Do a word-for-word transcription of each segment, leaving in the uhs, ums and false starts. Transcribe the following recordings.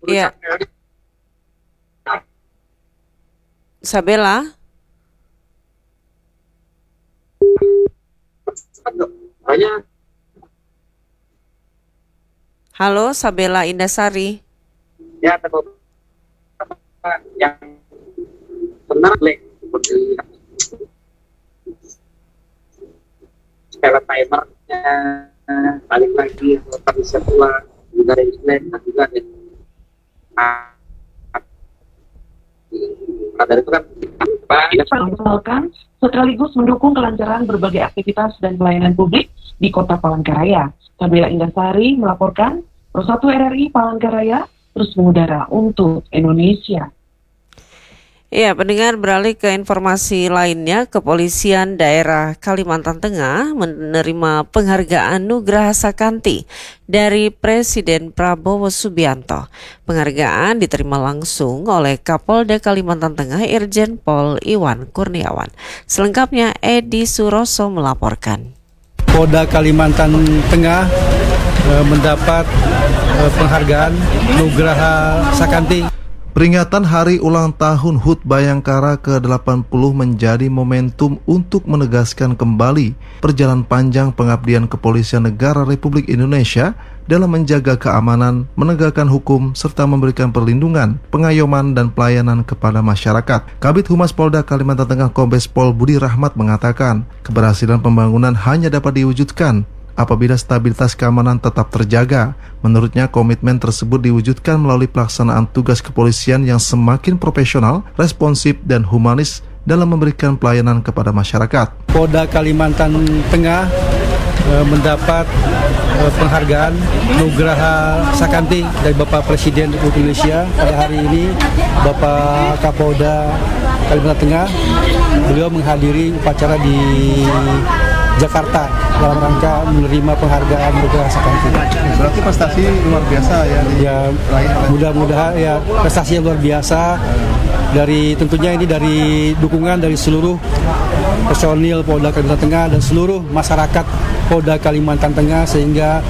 Iya, Sabella. Halo, Sabella Indasari. Ya, yang benar lek seperti spell timernya balik lagi atau bisa pula juga dari Islam dan juga ada nah, dari itu kan misalkan sekaligus mendukung kelancaran berbagai aktivitas dan pelayanan publik di Kota Palangkaraya. Sabella Indasari melaporkan Pro satu R R I Palangkaraya terus mengudara untuk Indonesia. Ya, pendengar, beralih ke informasi lainnya, Kepolisian Daerah Kalimantan Tengah menerima penghargaan Nugraha Sakanti dari Presiden Prabowo Subianto. Penghargaan diterima langsung oleh Kapolda Kalimantan Tengah Irjen Pol Iwan Kurniawan. Selengkapnya Edi Suroso melaporkan. Polda Kalimantan Tengah eh, mendapat eh, penghargaan Nugraha Sakanti. Peringatan Hari Ulang Tahun H U T Bayangkara ke delapan puluh menjadi momentum untuk menegaskan kembali perjalanan panjang pengabdian Kepolisian Negara Republik Indonesia dalam menjaga keamanan, menegakkan hukum, serta memberikan perlindungan, pengayoman, dan pelayanan kepada masyarakat. Kabid Humas Polda Kalimantan Tengah Kombes Pol Budi Rahmat mengatakan, keberhasilan pembangunan hanya dapat diwujudkan apabila stabilitas keamanan tetap terjaga. Menurutnya, komitmen tersebut diwujudkan melalui pelaksanaan tugas kepolisian yang semakin profesional, responsif, dan humanis dalam memberikan pelayanan kepada masyarakat. Polda Kalimantan Tengah e, mendapat e, penghargaan Nugraha Sakanti dari Bapak Presiden Republik Indonesia. Pada hari ini Bapak Kapolda Kalimantan Tengah, beliau menghadiri upacara di Jakarta dalam rangka menerima penghargaan Nugraha Sakanti. Berarti prestasi luar biasa ya. Ya, mudah-mudahan ya prestasi yang luar biasa dari tentunya ini dari dukungan dari seluruh personil Polda Kalimantan Tengah dan seluruh masyarakat Polda Kalimantan Tengah, sehingga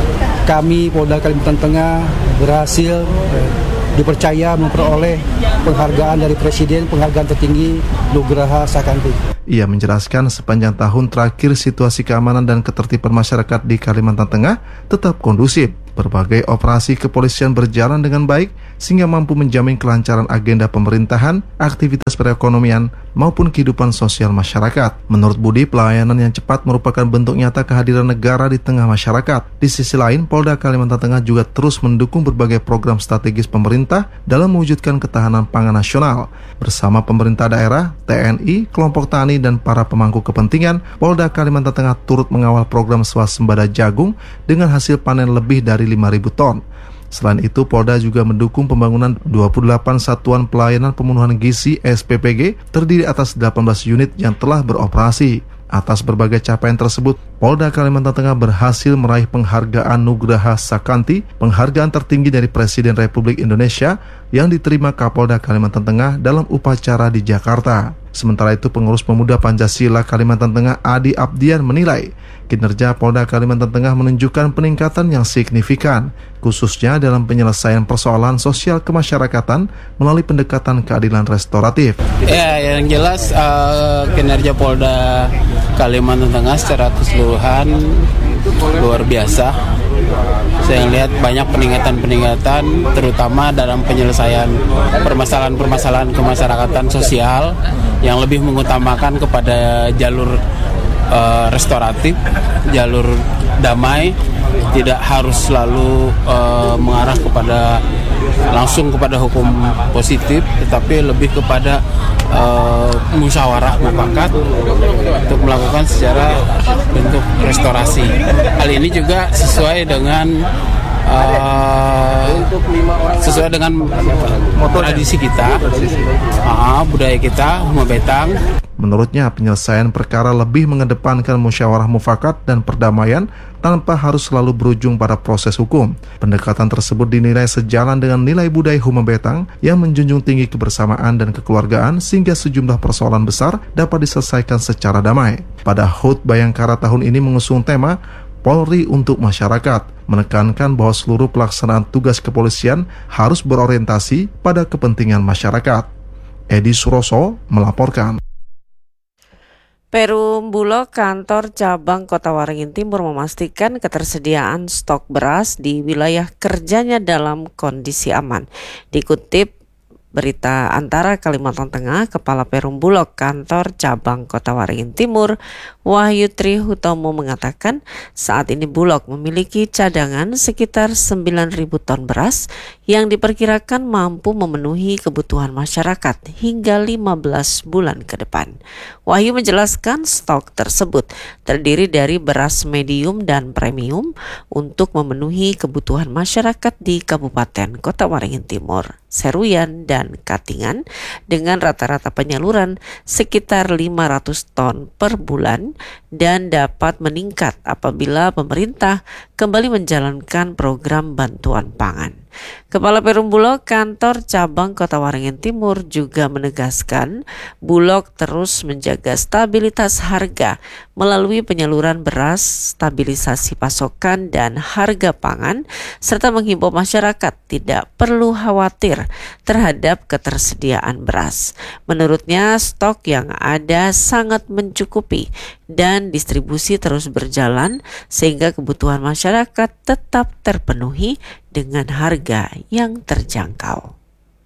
kami Polda Kalimantan Tengah berhasil eh, dipercaya memperoleh penghargaan dari Presiden, penghargaan tertinggi Nugraha Sakanti. Ia menjelaskan sepanjang tahun terakhir situasi keamanan dan ketertiban masyarakat di Kalimantan Tengah tetap kondusif. Berbagai operasi kepolisian berjalan dengan baik sehingga mampu menjamin kelancaran agenda pemerintahan, aktivitas perekonomian, maupun kehidupan sosial masyarakat. Menurut Budi, pelayanan yang cepat merupakan bentuk nyata kehadiran negara di tengah masyarakat. Di sisi lain, Polda Kalimantan Tengah juga terus mendukung berbagai program strategis pemerintah dalam mewujudkan ketahanan pangan nasional. Bersama pemerintah daerah, T N I, kelompok tani, dan para pemangku kepentingan, Polda Kalimantan Tengah turut mengawal program swasembada jagung dengan hasil panen lebih dari lima ribu ton. Selain itu, Polda juga mendukung pembangunan dua puluh delapan satuan pelayanan pemenuhan gizi S P P G terdiri atas delapan belas unit yang telah beroperasi. Atas berbagai capaian tersebut, Polda Kalimantan Tengah berhasil meraih penghargaan Nugraha Sakanti, penghargaan tertinggi dari Presiden Republik Indonesia yang diterima Kapolda Kalimantan Tengah dalam upacara di Jakarta. Sementara itu, pengurus pemuda Pancasila Kalimantan Tengah Adi Abdian menilai kinerja Polda Kalimantan Tengah menunjukkan peningkatan yang signifikan, khususnya dalam penyelesaian persoalan sosial kemasyarakatan melalui pendekatan keadilan restoratif. Ya, yang jelas uh, kinerja Polda Kalimantan Tengah secara keseluruhan luar biasa. Saya lihat banyak peningkatan-peningkatan, terutama dalam penyelesaian permasalahan-permasalahan kemasyarakatan sosial yang lebih mengutamakan kepada jalur uh, restoratif, jalur damai, tidak harus selalu uh, mengarah kepada langsung kepada hukum positif, tetapi lebih kepada uh, musyawarah mufakat untuk melakukan secara bentuk restorasi. Hal ini juga sesuai dengan uh, sesuai dengan tradisi kita, uh, budaya kita, Humabetang. Menurutnya, penyelesaian perkara lebih mengedepankan musyawarah mufakat dan perdamaian tanpa harus selalu berujung pada proses hukum. Pendekatan tersebut dinilai sejalan dengan nilai budaya Humabetang yang menjunjung tinggi kebersamaan dan kekeluargaan sehingga sejumlah persoalan besar dapat diselesaikan secara damai. Pada H U T Bayangkara tahun ini mengusung tema Polri untuk masyarakat, menekankan bahwa seluruh pelaksanaan tugas kepolisian harus berorientasi pada kepentingan masyarakat. Edi Suroso melaporkan. Perum Bulog kantor cabang Kota Waringin Timur memastikan ketersediaan stok beras di wilayah kerjanya dalam kondisi aman. Dikutip berita Antara Kalimantan Tengah, Kepala Perum Bulog kantor cabang Kota Waringin Timur, Wahyu Tri Hutomo mengatakan saat ini Bulog memiliki cadangan sekitar sembilan ribu ton beras yang diperkirakan mampu memenuhi kebutuhan masyarakat hingga lima belas bulan ke depan. Wahyu menjelaskan stok tersebut terdiri dari beras medium dan premium untuk memenuhi kebutuhan masyarakat di Kabupaten Kota Waringin Timur, Seruyan, dan Katingan dengan rata-rata penyaluran sekitar lima ratus ton per bulan dan dapat meningkat apabila pemerintah kembali menjalankan program bantuan pangan. Kepala Perum Bulog kantor cabang Kota Waringin Timur juga menegaskan Bulog terus menjaga stabilitas harga melalui penyaluran beras, stabilisasi pasokan dan harga pangan, serta menghimbau masyarakat tidak perlu khawatir terhadap ketersediaan beras. Menurutnya stok yang ada sangat mencukupi dan distribusi terus berjalan sehingga kebutuhan masyarakat tetap terpenuhi dengan harga yang terjangkau.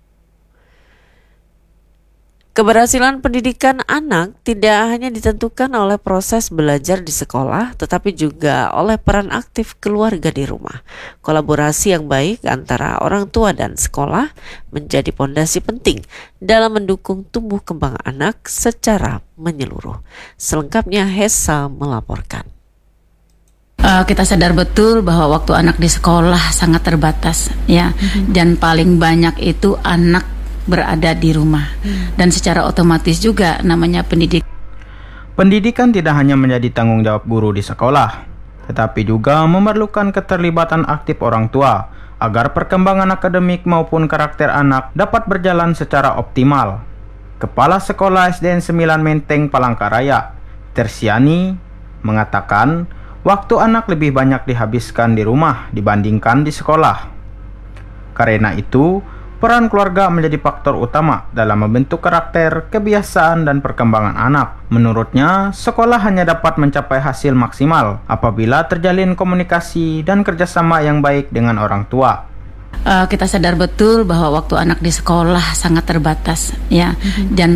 Keberhasilan pendidikan anak tidak hanya ditentukan oleh proses belajar di sekolah, tetapi juga oleh peran aktif keluarga di rumah. Kolaborasi yang baik antara orang tua dan sekolah menjadi pondasi penting dalam mendukung tumbuh kembang anak secara menyeluruh. Selengkapnya Hesa melaporkan. Uh, kita sadar betul bahwa waktu anak di sekolah sangat terbatas, ya, mm-hmm. dan paling banyak itu anak berada di rumah, mm. dan secara otomatis juga namanya pendidik. Pendidikan tidak hanya menjadi tanggung jawab guru di sekolah, tetapi juga memerlukan keterlibatan aktif orang tua agar perkembangan akademik maupun karakter anak dapat berjalan secara optimal. Kepala Sekolah S D N sembilan Menteng Palangkaraya, Tersiani, mengatakan waktu anak lebih banyak dihabiskan di rumah dibandingkan di sekolah. Karena itu, peran keluarga menjadi faktor utama dalam membentuk karakter, kebiasaan, dan perkembangan anak. Menurutnya, sekolah hanya dapat mencapai hasil maksimal apabila terjalin komunikasi dan kerjasama yang baik dengan orang tua. Uh, kita sadar betul bahwa waktu anak di sekolah sangat terbatas, ya, mm-hmm. dan